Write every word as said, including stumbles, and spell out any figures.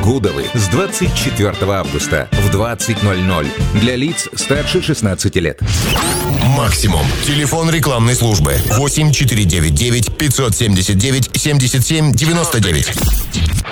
Гудовы с двадцать четвёртого августа в двадцать ноль ноль для лиц старше шестнадцати лет. Максимум. Телефон рекламной службы восемь четыре девять девять пятьсот семьдесят девять семьдесят семь девяносто девять.